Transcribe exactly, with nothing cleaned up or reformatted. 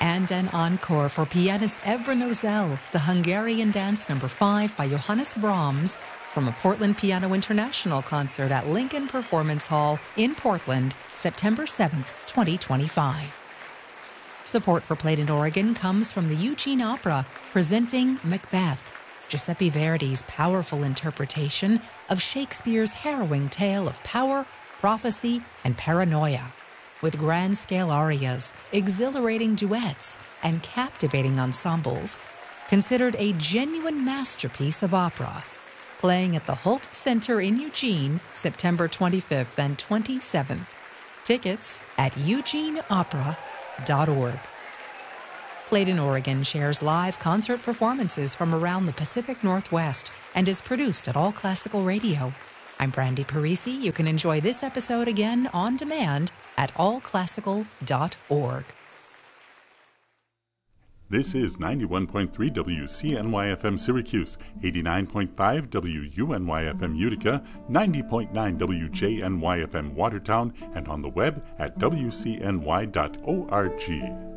And an encore for pianist Evra Nozel, the Hungarian Dance Number five by Johannes Brahms, from a Portland Piano International concert at Lincoln Performance Hall in Portland, September seventh, twenty twenty-five. Support for Played in Oregon comes from the Eugene Opera, presenting Macbeth, Giuseppe Verdi's powerful interpretation of Shakespeare's harrowing tale of power, prophecy, and paranoia, with grand-scale arias, exhilarating duets, and captivating ensembles, considered a genuine masterpiece of opera. Playing at the Holt Center in Eugene, September twenty-fifth and twenty-seventh. Tickets at eugene opera dot org. Played in Oregon shares live concert performances from around the Pacific Northwest and is produced at All Classical Radio. I'm Brandy Parisi. You can enjoy this episode again on demand at all classical dot org. This is ninety-one point three W C N Y F M Syracuse, eighty-nine point five W U N Y F M Utica, ninety point nine W J N Y F M Watertown, and on the web at W C N Y dot org.